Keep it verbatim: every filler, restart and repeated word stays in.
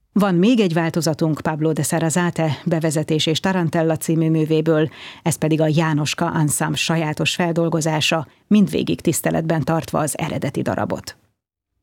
Van még egy változatunk Pablo de Sarasate Bevezetés és Tarantella című művéből, ez pedig a Jánoska Ensemble sajátos feldolgozása, mindvégig tiszteletben tartva az eredeti darabot.